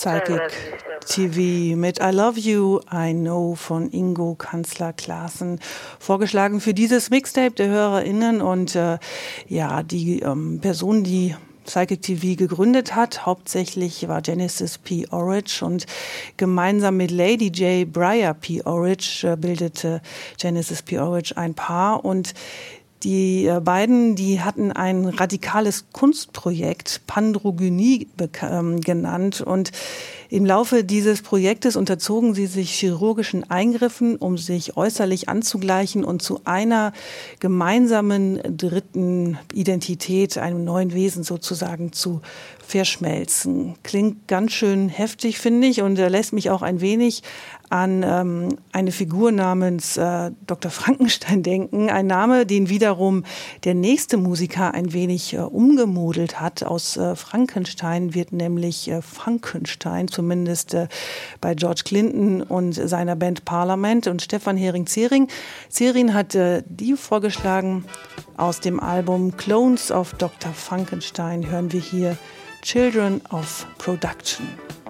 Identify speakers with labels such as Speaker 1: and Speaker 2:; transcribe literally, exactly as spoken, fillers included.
Speaker 1: Psychic T V mit I Love You, I Know von Ingo Kanzler-Klaassen vorgeschlagen für dieses Mixtape der HörerInnen. Und äh, ja, die ähm, Person, die Psychic T V gegründet hat, hauptsächlich war Genesis P. Orridge, und gemeinsam mit Lady J. Briar P. Orridge äh, bildete Genesis P. Orridge ein Paar. Und die äh, beiden, die hatten ein radikales Kunstprojekt, Pandrogynie äh, genannt, und im Laufe dieses Projektes unterzogen sie sich chirurgischen Eingriffen, um sich äußerlich anzugleichen und zu einer gemeinsamen dritten Identität, einem neuen Wesen sozusagen, zu verschmelzen. Klingt ganz schön heftig, finde ich, und er lässt mich auch ein wenig an ähm, eine Figur namens äh, Doktor Frankenstein denken. Ein Name, den wiederum der nächste Musiker ein wenig äh, umgemodelt hat. Aus äh, Frankenstein wird nämlich äh, Frankenstein, zumindest äh, bei George Clinton und seiner Band Parliament. Und Stefan Hering-Zering Zering hat äh, die vorgeschlagen. Aus dem Album Clones of Doktor Frankenstein hören wir hier Children of Production.